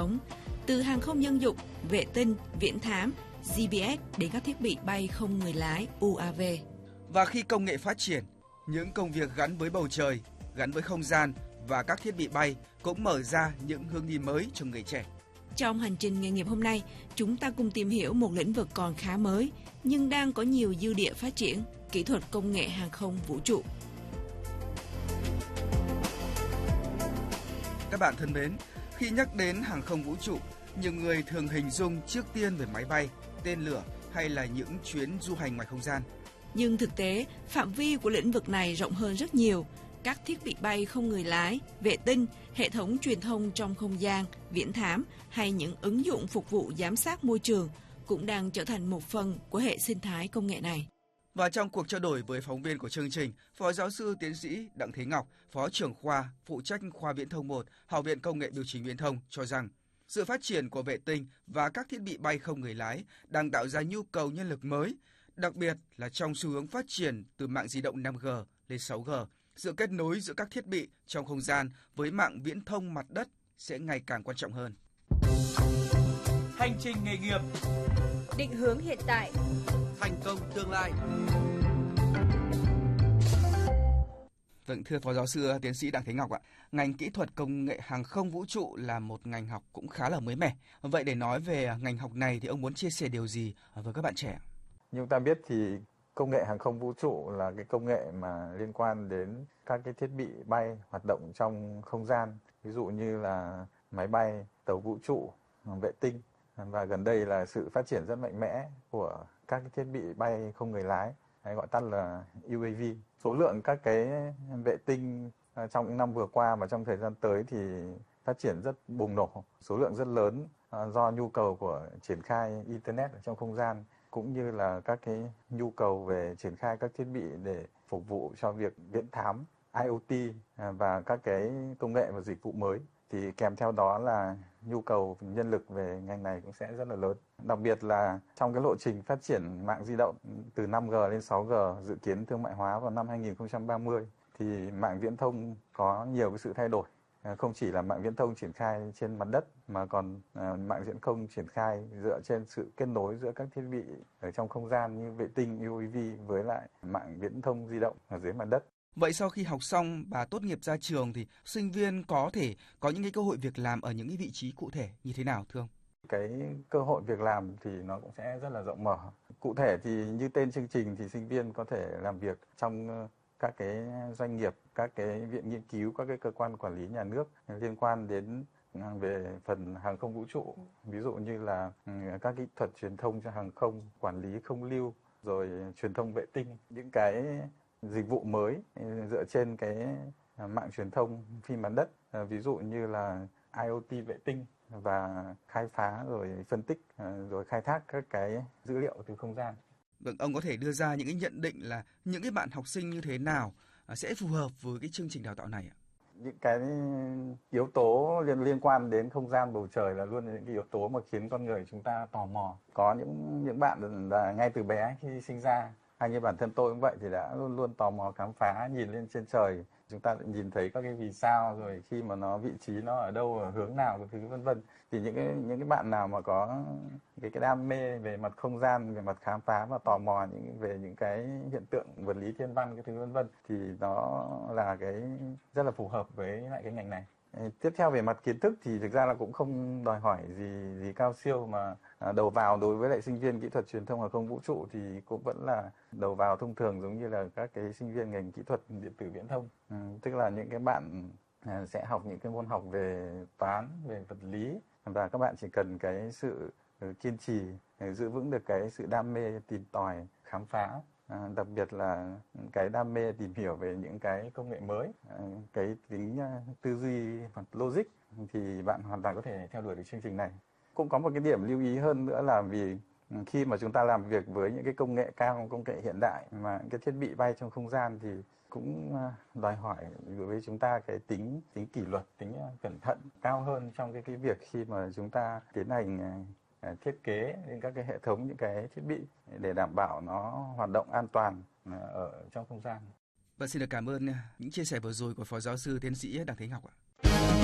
thống, từ hàng không dân dụng, vệ tinh, viễn thám, GPS đến các thiết bị bay không người lái UAV. Và khi công nghệ phát triển, những công việc gắn với bầu trời, gắn với không gian và các thiết bị bay cũng mở ra những hướng đi mới cho người trẻ. Trong hành trình nghề nghiệp hôm nay, chúng ta cùng tìm hiểu một lĩnh vực còn khá mới nhưng đang có nhiều dư địa phát triển, kỹ thuật công nghệ hàng không vũ trụ. Các bạn thân mến, khi nhắc đến hàng không vũ trụ, nhiều người thường hình dung trước tiên về máy bay, tên lửa hay là những chuyến du hành ngoài không gian. Nhưng thực tế, phạm vi của lĩnh vực này rộng hơn rất nhiều. Các thiết bị bay không người lái, vệ tinh, hệ thống truyền thông trong không gian, viễn thám hay những ứng dụng phục vụ giám sát môi trường cũng đang trở thành một phần của hệ sinh thái công nghệ này. Và trong cuộc trao đổi với phóng viên của chương trình, Phó Giáo sư Tiến sĩ Đặng Thế Ngọc, Phó trưởng khoa, phụ trách khoa Viễn thông 1, Học viện Công nghệ Bưu chính Viễn thông cho rằng sự phát triển của vệ tinh và các thiết bị bay không người lái đang tạo ra nhu cầu nhân lực mới, đặc biệt là trong xu hướng phát triển từ mạng di động 5G lên 6G. Sự kết nối giữa các thiết bị trong không gian với mạng viễn thông mặt đất sẽ ngày càng quan trọng hơn. Hành trình nghề nghiệp, định hướng hiện tại, thành công tương lai. Vâng, thưa Phó Giáo sư Tiến sĩ Đặng Thế Ngọc ạ, ngành kỹ thuật công nghệ hàng không vũ trụ là một ngành học cũng khá là mới mẻ. Vậy để nói về ngành học này thì ông muốn chia sẻ điều gì với các bạn trẻ? Như chúng ta biết thì công nghệ hàng không vũ trụ là cái công nghệ mà liên quan đến các cái thiết bị bay hoạt động trong không gian, ví dụ như là máy bay, tàu vũ trụ, vệ tinh, và gần đây là sự phát triển rất mạnh mẽ của các cái thiết bị bay không người lái, hay gọi tắt là UAV. Số lượng các cái vệ tinh trong những năm vừa qua và trong thời gian tới thì phát triển rất bùng nổ, số lượng rất lớn do nhu cầu của triển khai Internet ở trong không gian, cũng như là các cái nhu cầu về triển khai các thiết bị để phục vụ cho việc viễn thám, IoT và các cái công nghệ và dịch vụ mới. Thì kèm theo đó là nhu cầu nhân lực về ngành này cũng sẽ rất là lớn. Đặc biệt là trong cái lộ trình phát triển mạng di động từ 5G lên 6G dự kiến thương mại hóa vào năm 2030 thì mạng viễn thông có nhiều cái sự thay đổi. Không chỉ là mạng viễn thông triển khai trên mặt đất mà còn mạng viễn thông triển khai dựa trên sự kết nối giữa các thiết bị ở trong không gian như vệ tinh, UAV với lại mạng viễn thông di động ở dưới mặt đất. Vậy sau khi học xong và tốt nghiệp ra trường thì sinh viên có thể có những cái cơ hội việc làm ở những cái vị trí cụ thể như thế nào thưa ông? Cái cơ hội việc làm thì nó cũng sẽ rất là rộng mở. Cụ thể thì như tên chương trình thì sinh viên có thể làm việc trong các cái doanh nghiệp, các cái viện nghiên cứu, các cái cơ quan quản lý nhà nước liên quan đến về phần hàng không vũ trụ, ví dụ như là các kỹ thuật truyền thông cho hàng không, quản lý không lưu, rồi truyền thông vệ tinh, những cái dịch vụ mới dựa trên cái mạng truyền thông phi mặt đất, ví dụ như là IoT vệ tinh và khai phá rồi phân tích rồi khai thác các cái dữ liệu từ không gian. Vâng, ông có thể đưa ra những cái nhận định là những cái bạn học sinh như thế nào sẽ phù hợp với cái chương trình đào tạo này ạ? Những cái yếu tố liên quan đến không gian bầu trời là luôn những cái yếu tố mà khiến con người chúng ta tò mò. Có những bạn là ngay từ bé khi sinh ra, hay như bản thân tôi cũng vậy, thì đã luôn luôn tò mò khám phá, nhìn lên trên trời, chúng ta nhìn thấy các cái vì sao, rồi khi mà nó vị trí nó ở đâu, ở hướng nào, cái thứ vân vân. Thì những cái bạn nào mà có cái đam mê về mặt không gian, về mặt khám phá và tò mò về những cái hiện tượng vật lý thiên văn, cái thứ vân vân, thì nó là cái rất là phù hợp với lại cái ngành này. Tiếp theo về mặt kiến thức thì thực ra là cũng không đòi hỏi gì cao siêu, mà đầu vào đối với lại sinh viên kỹ thuật truyền thông hàng không vũ trụ thì cũng vẫn là đầu vào thông thường giống như là các cái sinh viên ngành kỹ thuật điện tử viễn thông. Tức là những cái bạn sẽ học những cái môn học về toán, về vật lý, và các bạn chỉ cần cái sự kiên trì, giữ vững được cái sự đam mê tìm tòi, khám phá. Đặc biệt là cái đam mê tìm hiểu về những cái công nghệ mới, cái tính tư duy hoặc logic, thì bạn hoàn toàn có thể theo đuổi được chương trình này. Cũng có một cái điểm lưu ý hơn nữa là vì khi mà chúng ta làm việc với những cái công nghệ cao, công nghệ hiện đại mà cái thiết bị bay trong không gian thì cũng đòi hỏi đối với chúng ta cái tính kỷ luật, tính cẩn thận cao hơn trong cái việc khi mà chúng ta tiến hành thiết kế những các cái hệ thống, những cái thiết bị để đảm bảo nó hoạt động an toàn ở trong không gian. Và xin được cảm ơn những chia sẻ vừa rồi của Phó Giáo sư Tiến sĩ Đặng Thế Ngọc ạ.